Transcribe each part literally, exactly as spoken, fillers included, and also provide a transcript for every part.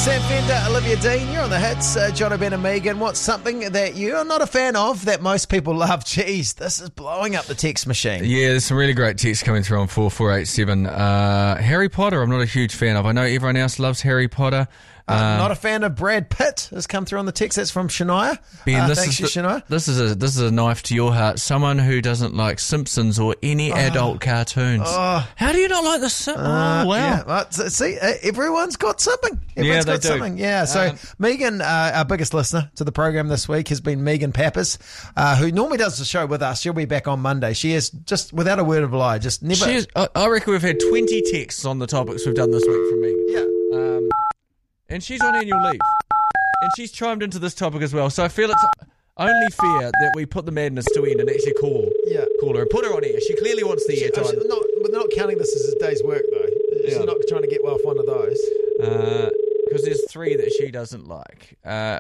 Sam Fender, Olivia Dean, you're on the hits. Uh, John O'Brien and Megan, what's something that you're not a fan of that most people love? Jeez, this is blowing up the text machine. Yeah, there's some really great texts coming through on four four eight seven. Uh, Harry Potter, I'm not a huge fan of. I know everyone else loves Harry Potter. Uh, Uh, not a fan of Brad Pitt has come through on the text. That's from Shania. Ben, uh, this, thanks is you, the- Shania. this is a this is a knife to your heart. Someone who doesn't like Simpsons or any adult cartoons. Oh. How do you not like the Simpsons? Uh, oh wow! Yeah, well, so- see, uh, everyone's got something. Everyone's they got do. something. Yeah. So Um, Megan, uh, our biggest listener to the program this week has been Megan Pappas, uh, who normally does the show with us. She'll be back on Monday. She is just without a word of a lie, just never. She's, I, I reckon we've had twenty texts on the topics we've done this week from Megan. Yeah. Um, and she's on annual leave. And she's chimed into this topic as well. So I feel it's only fair that we put the madness to end and actually call, Yeah. call her and put her on air. She clearly wants the She- oh, airtime. she's not, we're not counting this as a day's work, though. She's Yeah. not trying to get well off one of those. Because there's three that she doesn't like. Uh,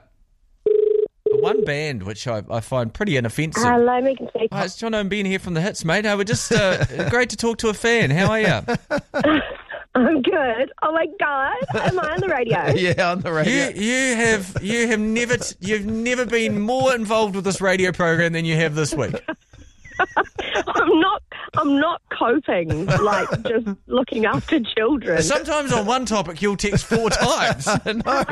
one band, which I, I find pretty inoffensive. Hello, Megan speaking. Hi, it's John and Ben here from the Hits, mate. Uh, we're just uh, great to talk to a fan. How are you? I'm good. Oh my God, am I on the radio? Yeah, on the radio. You you have you have never t- you've never been more involved with this radio program than you have this week. I'm not. I'm not coping like just looking after children. Sometimes on one topic you'll text four times. No.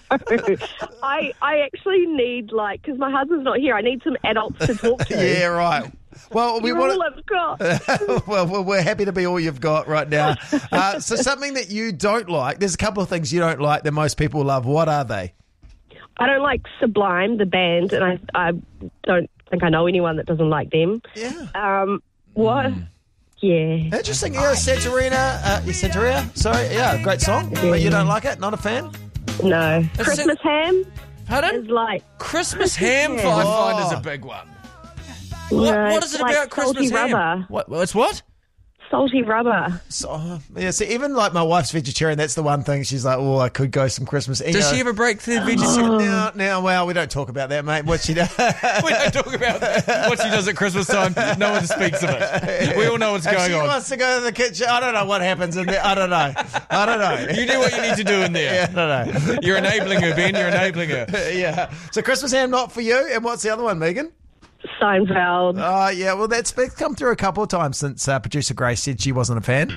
I I actually need like because my husband's not here. I need some adults to talk to. Yeah, right. Well, we You're want all I've got. well, well, we're happy to be all you've got right now. Uh, so something that you don't like, there's a couple of things you don't like that most people love. What are they? I don't like Sublime, the band, and I I don't think I know anyone that doesn't like them. Yeah. Um, what? Yeah. Interesting. Yeah, Santorina. Uh, yeah, Santeria. Sorry. Yeah, great song. But you don't like it? Not a fan? No. It's Christmas ham Pardon? is like. Christmas ham Yeah. I find Oh. is a big one. What, no, what is it like about Christmas salty ham? rubber. What? It's what? Salty rubber. So, yeah, see, even like my wife's vegetarian, that's the one thing she's like, oh, I could go some Christmas. You Does know, she ever break the vegetarian? Now, now, well, we don't talk about that, mate. What she does. We don't talk about that. What she does at Christmas time. No one speaks of it. We all know what's If going she on. wants to go to the kitchen, I don't know what happens in there. I don't know. I don't know. You do what you need to do in there. Yeah, I don't know. You're enabling her, Ben. You're enabling her. Yeah. So Christmas ham not for you. And what's the other one, Megan? Seinfeld. Oh, yeah. Well, that's it's come through a couple of times since uh, producer Grace said she wasn't a fan.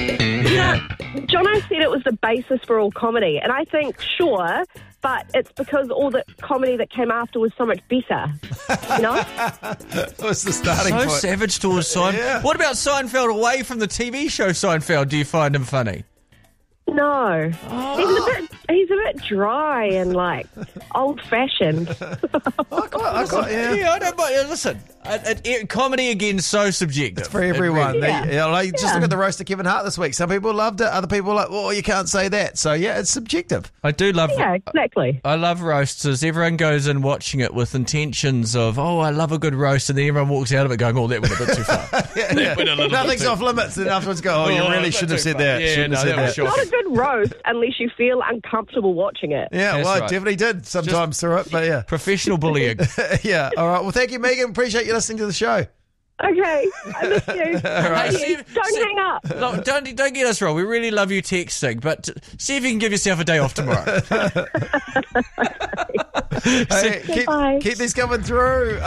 Jono said it was the basis for all comedy, and I think, sure, but it's because all the comedy that came after was so much better. You know? That was the starting So point. savage towards Seinfeld. Yeah. What about Seinfeld away from the T V show Seinfeld? Do you find him funny? No. He's a bit he's a bit dry and like old fashioned. I quite, I quite, yeah. Yeah, I don't mind. Listen, it, it, it, comedy again so subjective. For everyone. It really- Yeah. They- you know, like, just Yeah. look at the roast of Kevin Hart this week. Some people loved it. Other people are like, oh, you can't say that. So, yeah, it's subjective. I do love. Yeah, exactly. I love roasters. Everyone goes in watching it with intentions of, oh, I love a good roast, and then everyone walks out of it going, oh, that went a bit too far. Yeah, yeah. went a little Nothing's bit too- off limits. And afterwards go, oh, you Oh, really that's shouldn't have too said far. that. Yeah, shouldn't no, have said that was that. shocking. Not a good roast unless you feel uncomfortable watching it. Yeah, That's well, I right. definitely did sometimes through it. But, yeah. Professional bullying. Yeah. All right. Well, thank you, Megan. Appreciate you listening to the show. Okay, I miss you. right. Love you. See- Don't see- hang up. Look, don't don't get us wrong. We really love you texting, but see if you can give yourself a day off tomorrow. Hey, keep, Bye. keep these coming through.